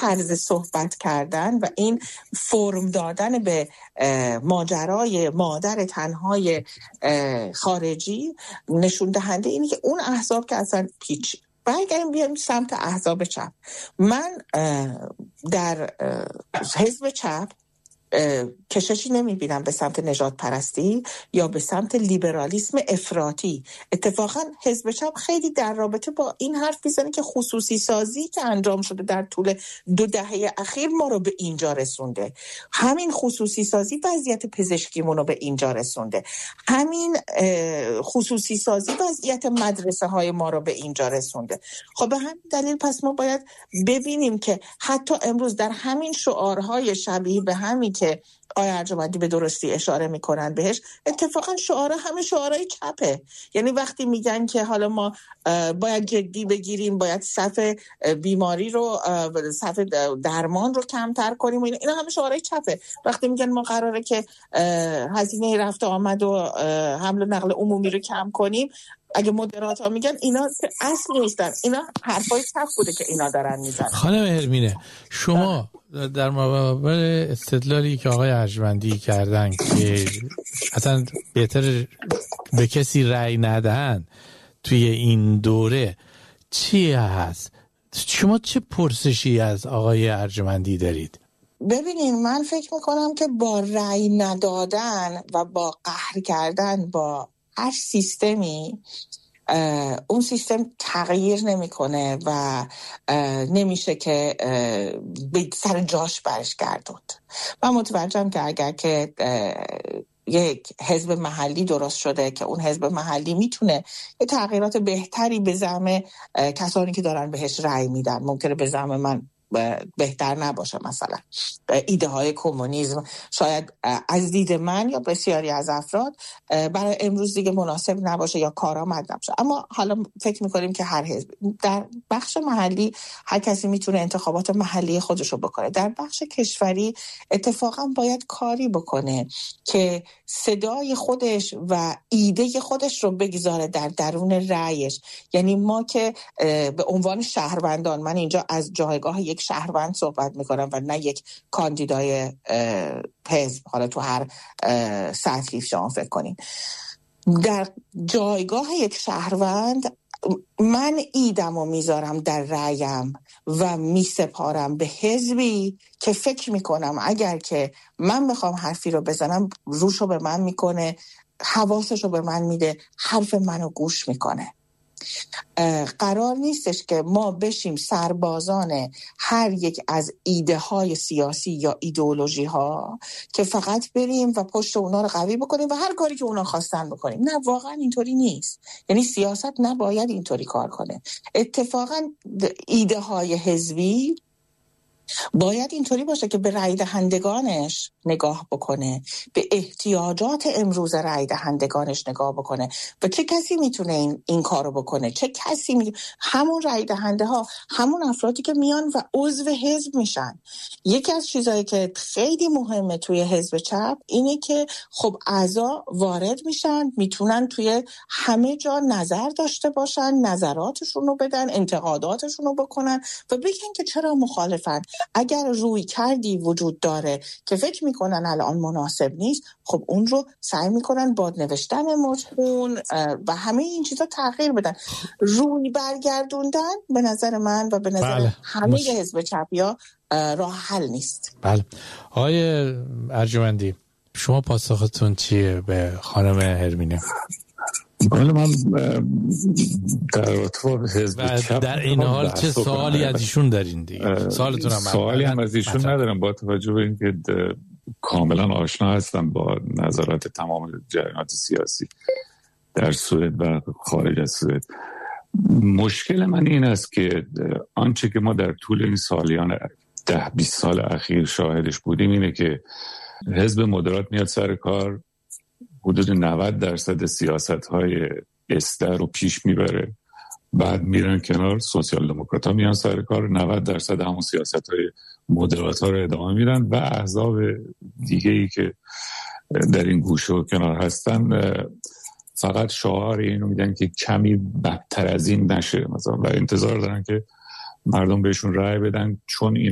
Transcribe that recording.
طرز صحبت کردن و این فرم دادن به ماجرای مادر تنهای خارجی نشون دهنده اینه که اون احزاب که اصلا پیچ. برگردیم بیایم سمت احزاب چپ. من در حزب چپ کششی نمیبینم به سمت نژاد پرستی یا به سمت لیبرالیسم افراطی. اتفاقا حزب چپ خیلی در رابطه با این حرف میزنه که خصوصی سازی که انجام شده در طول 2 دهه اخیر ما رو به اینجا رسونده. همین خصوصی سازی وضعیت پزشکیمون رو به اینجا رسونده. همین خصوصی سازی وضعیت مدرسه های ما رو به اینجا رسونده. خب به همین دلیل پس ما باید ببینیم که حتی امروز در همین شعارهای شبیه به همین که آقای ارجمندی به درستی اشاره میکنن بهش، اتفاقا همه شعارهای چپه. یعنی وقتی میگن که حالا ما باید جدی بگیریم، باید صف بیماری رو، صف درمان رو کمتر کنیم، اینا همه شعارهای چپه. وقتی میگن ما قراره که هزینه رفت آمد و حمل و نقل عمومی رو کم کنیم، اگه مدرات ها میگن اینا اصل نیستن، اینا حرفای چپ بوده که اینا دارن میزنن. خانم هرمینه، شما در مقابل استدلالی که آقای ارجمندی کردن که اصلا بهتر به کسی رأی ندهن توی این دوره چی هست؟ شما چه پرسشی از آقای ارجمندی دارید؟ ببینین، من فکر میکنم که با رأی ندادن و با قهر کردن با هر سیستمی، اون سیستم تغییر نمیکنه و نمیشه که به سر جاش برش گردوند. من متوجهم که اگر که یک حزب محلی درست شده که اون حزب محلی میتونه یه تغییرات بهتری به زعم کسانی که دارن بهش رأی میدن، ممکنه به زعم من بهتر نباشه، مثلا ایده های کمونیسم شاید از دید من یا بسیاری از افراد برای امروز دیگه مناسب نباشه یا کارآمد نباشه، اما حالا فکر میکنیم که هر حزب در بخش محلی هر کسی میتونه انتخابات محلی خودشو بکنه. در بخش کشوری اتفاقا باید کاری بکنه که صدای خودش و ایده خودش رو بگذاره در درون رأیش. یعنی ما که به عنوان شهروندان، من اینجا از جایگاه یک شهروند صحبت میکنم و نه یک کاندیدای حزب، حالا تو هر سطحی شما فکر کنین، در جایگاه یک شهروند من ایدم رو میذارم در رأیم و میسپارم به حزبی که فکر میکنم اگر که من بخوام حرفی رو بزنم روشو به من میکنه، حواسشو به من میده، حرف منو گوش میکنه. قرار نیستش که ما بشیم سربازان هر یک از ایده های سیاسی یا ایدئولوژی ها که فقط بریم و پشت اونا رو قوی بکنیم و هر کاری که اونا خواستن بکنیم. نه، واقعا اینطوری نیست. یعنی سیاست نباید اینطوری کار کنه. اتفاقا ایده های حزبی باید اینطوری باشه که به رای دهندگانش نگاه بکنه، به احتیاجات امروز رای دهندگانش نگاه بکنه و چه کسی میتونه این کارو بکنه، چه کسی همون رای دهنده ها، همون افرادی که میان و عضو حزب میشن. یکی از چیزایی که خیلی مهمه توی حزب چپ اینه که خب اعضا وارد میشن، میتونن توی همه جا نظر داشته باشن، نظراتشون رو بدن، انتقاداتشون رو بکنن و بگن که چرا مخالفن. اگر روی کردی وجود داره که فکر میکنن الان مناسب نیست، خب اون رو سعی میکنن با نوشتن متون و همه این چیزا تغییر بدن. روی برگردوندن به نظر من و به نظر همه حزب چپیا راه حل نیست. بله. آقای ارجمندی، شما پاسختون چیه به خانم هرمینه؟ بله، من در ارتباط حزب چپ در این حال چه سوالی از ایشون دارین دیگه؟ سوالی هم از ایشون ندارم، با توجه به اینکه کاملا آشنا هستم با نظرات تمام جریانات سیاسی در سوئد و خارج از سوئد. مشکل من این است که آنچه که ما در طول این سالیان 10-20 سال اخیر شاهدش بودیم اینه که حزب مدرات میاد سر کار، حدود 90% سیاست‌های استر رو پیش میبره، بعد میرن کنار، سوسیال دموکرات ها میان سر کار، 90% همون سیاست‌های مدرات ها رو ادامه میدن و احزاب دیگه‌ای که در این گوشه و کنار هستن فقط شعار اینو میدن که کمی بدتر از این نشه مثلا، و انتظار دارن که مردم بهشون رأی بدن، چون این